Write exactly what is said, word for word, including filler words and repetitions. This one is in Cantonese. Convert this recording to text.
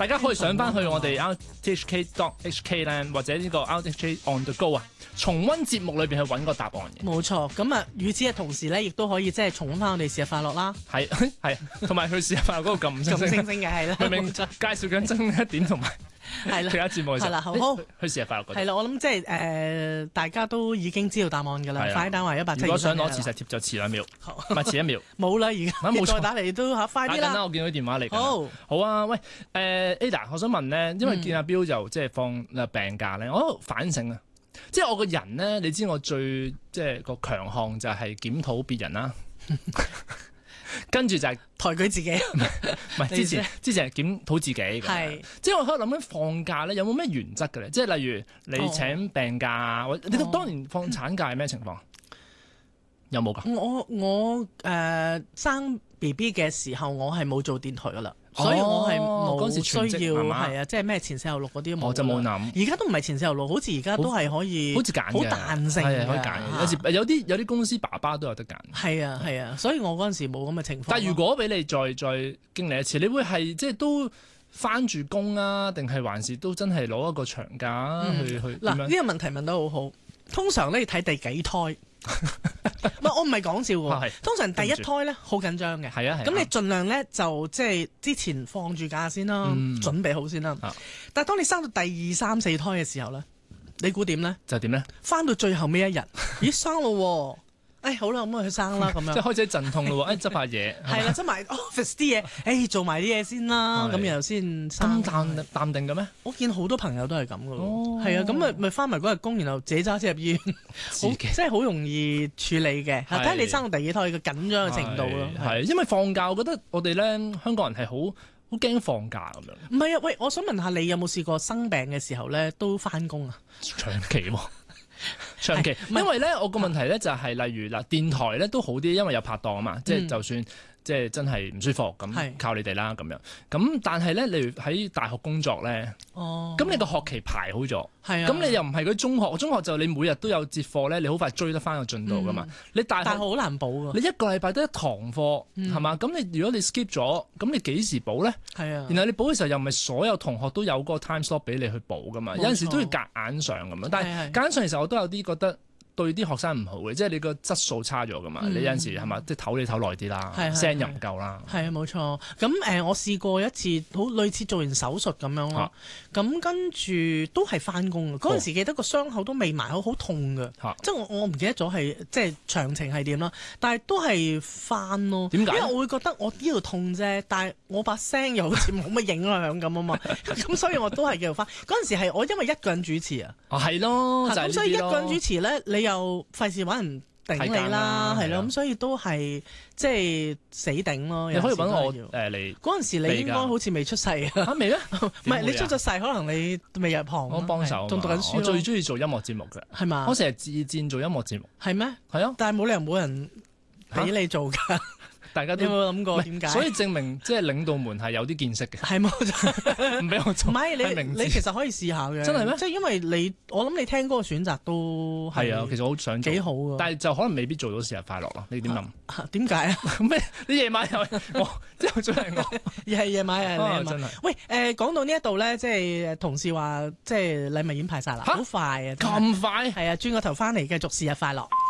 大家可以上翻去我哋 R T H K dot H K 咧，或者呢個 R T H K on the go 啊，重溫節目裏邊去揾個答案嘅。 冇錯，咁啊，與此嘅同時咧，亦都可以即係重溫翻我哋試日快樂啦。 係係，同埋去試日快樂嗰個撳星星星星嘅係啦， 明明介紹緊真一點同埋。 係啦， 其他節目係啦，好好去試日快樂嗰啲。 係啦，我諗即係誒，大家都已經知道答案㗎啦。快啲打埋一八七。 如果想攞磁石貼就遲兩秒，唔係遲一秒。 冇啦，而家冇再打嚟都嚇，快啲啦！ 我見到啲電話嚟。 好， 好啊，喂，誒 Ada，我想問咧，因為見阿標就即係放病假咧，我喺度反省啊，即係我個人咧，你知我最即係個強項就係檢討別人啦。跟住就係抬舉自己， 唔係之前之前係檢討自己嘅， 係即係我喺度諗緊放假咧有冇咩原則嘅咧？即係例如你請病假啊，或、哦、你當年放產假係咩情況？哦、有冇㗎？ 我我誒、呃、生 B B 嘅時候，我係冇做電台㗎啦。所以我係冇需要係啊，即係咩前四後六嗰啲冇。 我就冇諗。 而家都唔係前四後六，好似而家都係可以， 好似揀嘅， 好彈性嘅， 可以揀。有時有啲有啲公司爸爸都有得揀。 係啊係啊，所以我嗰陣時冇咁嘅情況。 但係如果俾你再再經歷一次，你會係即係都返住工啊，定係還是都真係攞一個長假、嗯、去去？嗱，呢、 這個問題問得好好。通常咧要睇第幾胎。唔係我唔係講笑喎，通常第一胎咧好緊張嘅， 係啊， 咁你盡量咧就即係之前放住假先啦，嗯、準備好先啦。但係當你生到第二三四胎嘅時候咧，你估點咧？ 就點咧？ 翻到最後尾一日，咦生咯！誒好啦，咁我去生啦，咁樣即係開始陣痛咯喎！誒執下嘢， 係啦，執埋 office 啲嘢，誒做埋啲嘢先啦，咁然後先生。 咁淡淡定嘅咩？ 我見好多朋友都係咁嘅咯，係啊，咁咪咪翻埋嗰日工，然後自己揸車入醫院，好即係好容易處理嘅。睇下你生到第幾胎嘅緊張嘅程度咯。 係因為放假，我覺得我哋咧香港人係好好驚放假咁樣。 唔係啊，喂，我想問下你有冇試過生病嘅時候咧都翻工啊？ 長期喎。長期，因為咧，我個問題咧就係例如嗱，電台咧都好啲，因為有拍檔啊嘛，嗯、即係就算即係真係唔舒服咁，靠你哋啦咁樣。咁但係咧，例如喺大學工作咧，哦，咁你個學期排好咗，係啊，咁你又唔係嗰中學，中學就你每日都有節課咧，你好快追得翻個進度噶嘛。嗯、你大學好難補噶， 你一個禮拜得一堂課係嘛？咁、嗯、你如果你 skip 咗，咁你幾時補咧？係啊，然後你補嘅時候又唔係所有同學都有嗰個 time slot 俾你去補噶嘛？有陣時都要夾硬上咁樣，但係夾硬上其實我都有啲覺得對啲學生唔好嘅，即係你個質素差咗噶嘛。嗯、你有陣時係嘛，即係唞你唞耐啲啦，聲又唔夠啦。係啊，冇錯。 咁誒、呃，我試過一次好類似做完手術咁樣咯。咁、啊、跟住都係翻工嘅。嗰陣時記得個傷口都未埋好，好痛嘅。啊、即係我我唔記得咗係即係詳情係點啦。但係都係翻咯。點解？因為我會覺得我呢度痛啫，但係我把聲又好似冇乜影響咁啊嘛。咁所以我都係繼續翻。嗰陣時係我因為一個人主持啊。 啊，係咯，咁、就係、 所以一個人主持咧，你又費事揾人頂你啦，係咯，咁所以都係即係死頂咯。 你可以揾我誒嚟。 嗰陣時你應該好似未出世啊？ 未咩？ 唔係你出咗世，可能你未入行。 我幫手，仲讀緊書。我最中意做音樂節目嘅，係嘛？我成日自薦做音樂節目。係咩？係啊， 但係冇理由冇人俾你做㗎。 大家都有冇諗過點解？ 所以證明即係領導們係有啲見識嘅。 係冇錯， 唔俾我做。 唔係你你其實可以試下嘅。真係咩？即係因為你我諗你聽歌嘅選擇都係啊， 其實我好想做。幾好啊！但係就可能未必做到生日快樂咯。你點諗？ 點解啊？ 咩？你夜晚又我即係真係我， 又係夜晚又係你。 真係。 喂誒，講到呢一度咧，即係同事話，即係禮物已經派晒啦，好快啊！ 咁快？ 係啊，轉個頭翻嚟繼續生日快樂。